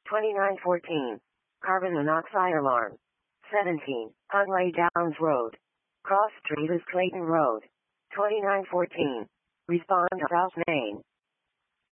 2914. Carbon monoxide alarm. 17. Huntley Downs Road. Cross Street is Clayton Road. 2914. Respond to South Main.